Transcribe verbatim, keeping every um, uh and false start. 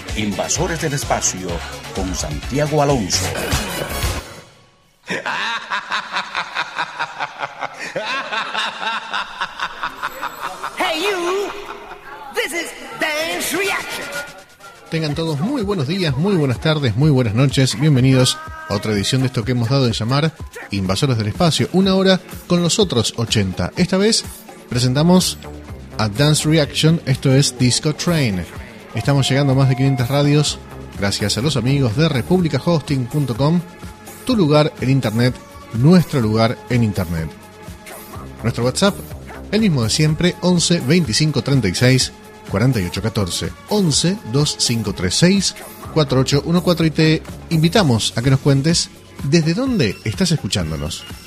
Invasores del Espacio con Santiago Alonso. Hey you, this is Dance Reaction. Tengan todos muy buenos días, muy buenas tardes, muy buenas noches. Bienvenidos a otra edición de esto que hemos dado en llamar Invasores del Espacio. Una hora con los otros ochenta. Esta vez presentamos a Dance Reaction, esto es Disco Train. Estamos llegando a más de quinientas radios gracias a los amigos de republica hosting punto com, tu lugar en internet, nuestro lugar en internet. Nuestro WhatsApp, el mismo de siempre, once veinticinco treinta y seis cuarenta y ocho catorce, once veinticinco treinta y seis cuarenta y ocho catorce, y te invitamos a que nos cuentes desde dónde estás escuchándonos.